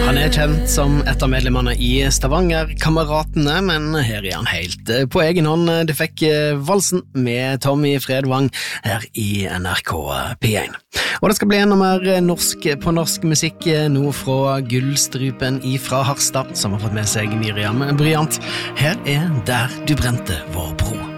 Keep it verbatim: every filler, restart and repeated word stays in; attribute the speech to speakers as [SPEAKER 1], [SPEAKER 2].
[SPEAKER 1] Han er kjent som et av medlemmene i Stavanger-kameratene, men her er han helt på egen hånd. Det fikk valsen med Tommy Fredvang her i N R K P én. Og det skal bli enda mer norsk på norsk musikk nå fra Gullstrupen fra Harstad, som har fått med seg Miriam Bryant. Her er Der du brente vår bro.